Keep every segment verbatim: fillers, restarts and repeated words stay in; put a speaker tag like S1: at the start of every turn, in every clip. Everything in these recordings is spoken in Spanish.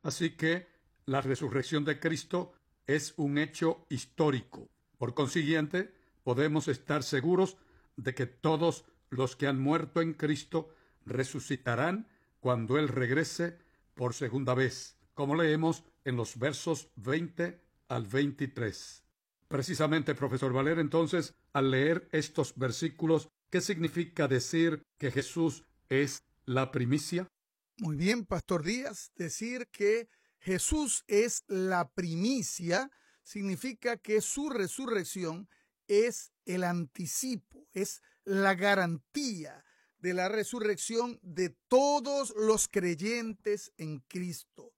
S1: Así que la resurrección de Cristo es un hecho histórico. Por consiguiente, podemos estar seguros de que todos los que han muerto en Cristo resucitarán cuando Él regrese por segunda vez, como leemos en los versos veinte al veintitrés. Precisamente, profesor Valer, entonces, al leer estos versículos, ¿qué significa decir que Jesús es la primicia?
S2: Muy bien, Pastor Díaz, decir que Jesús es la primicia significa que su resurrección es el anticipo, es la garantía de la resurrección de todos los creyentes en Cristo.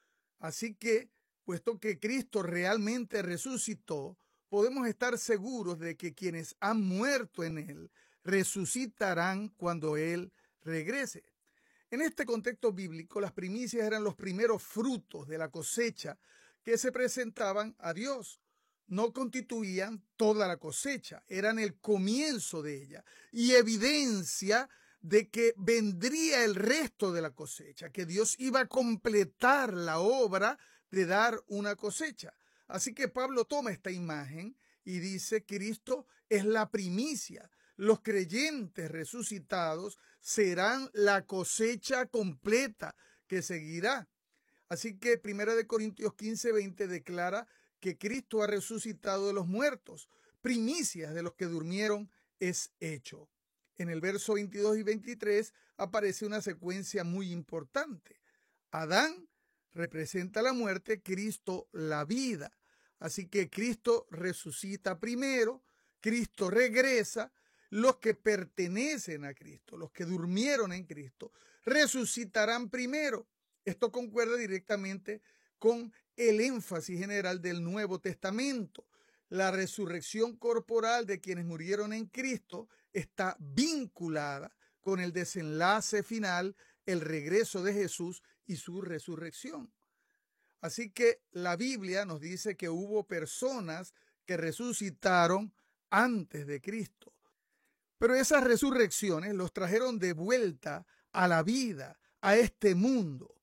S2: Así que, puesto que Cristo realmente resucitó, podemos estar seguros de que quienes han muerto en Él resucitarán cuando Él regrese. En este contexto bíblico, las primicias eran los primeros frutos de la cosecha que se presentaban a Dios. No constituían toda la cosecha, eran el comienzo de ella y evidencia de que vendría el resto de la cosecha, que Dios iba a completar la obra de dar una cosecha. Así que Pablo toma esta imagen y dice: Cristo es la primicia. Los creyentes resucitados serán la cosecha completa que seguirá. Así que Primera de Corintios quince, veinte declara que Cristo ha resucitado de los muertos. Primicias de los que durmieron es hecho. En el verso veintidós y veintitrés aparece una secuencia muy importante. Adán representa la muerte, Cristo la vida. Así que Cristo resucita primero, Cristo regresa. Los que pertenecen a Cristo, los que durmieron en Cristo, resucitarán primero. Esto concuerda directamente con el énfasis general del Nuevo Testamento. La resurrección corporal de quienes murieron en Cristo está vinculada con el desenlace final, el regreso de Jesús y su resurrección. Así que la Biblia nos dice que hubo personas que resucitaron antes de Cristo. Pero esas resurrecciones los trajeron de vuelta a la vida, a este mundo.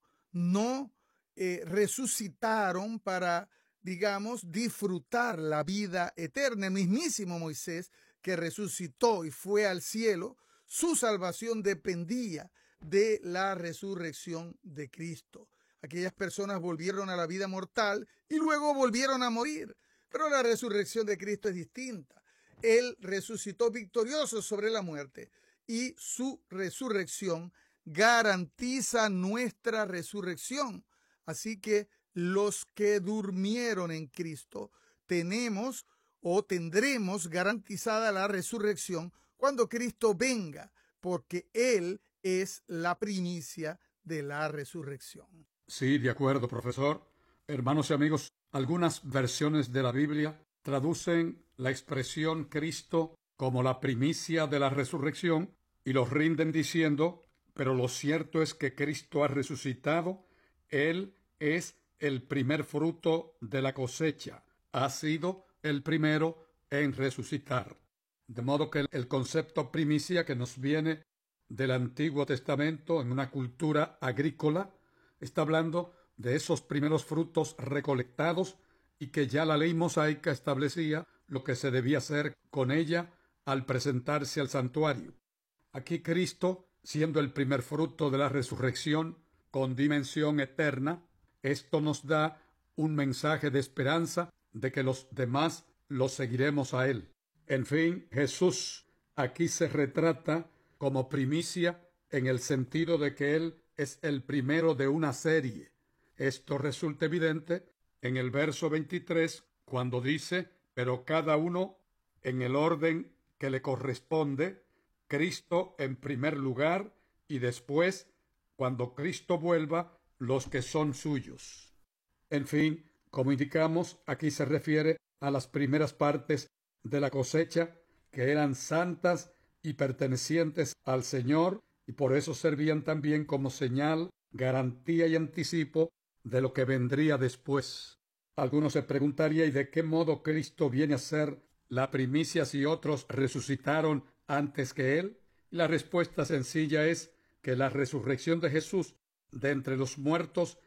S2: No eh, resucitaron para, digamos, disfrutar la vida eterna. El mismísimo Moisés, que resucitó y fue al cielo, su salvación dependía de la resurrección de Cristo. Aquellas personas volvieron a la vida mortal y luego volvieron a morir. Pero la resurrección de Cristo es distinta. Él resucitó victorioso sobre la muerte y su resurrección garantiza nuestra resurrección. Así que los que durmieron en Cristo tenemos o tendremos garantizada la resurrección cuando Cristo venga, porque Él es la primicia de la resurrección.
S1: Sí, de acuerdo, profesor. Hermanos y amigos, algunas versiones de la Biblia traducen la expresión Cristo como la primicia de la resurrección y los rinden diciendo: pero lo cierto es que Cristo ha resucitado, Él es el primer fruto de la cosecha, ha sido el primero en resucitar. De modo que el concepto primicia, que nos viene del Antiguo Testamento en una cultura agrícola, está hablando de esos primeros frutos recolectados y que ya la ley mosaica establecía lo que se debía hacer con ella al presentarse al santuario. Aquí Cristo, siendo el primer fruto de la resurrección con dimensión eterna, esto nos da un mensaje de esperanza de que los demás lo seguiremos a Él. En fin, Jesús aquí se retrata como primicia en el sentido de que Él es el primero de una serie. Esto resulta evidente en el verso veintitrés, cuando dice: pero cada uno en el orden que le corresponde, Cristo en primer lugar y después, cuando Cristo vuelva, los que son suyos. En fin, como indicamos, aquí se refiere a las primeras partes de la cosecha, que eran santas y pertenecientes al Señor, y por eso servían también como señal, garantía y anticipo de lo que vendría después. Algunos se preguntarían: ¿y de qué modo Cristo viene a ser la primicia si otros resucitaron antes que Él? Y la respuesta sencilla es que la resurrección de Jesús de entre los muertos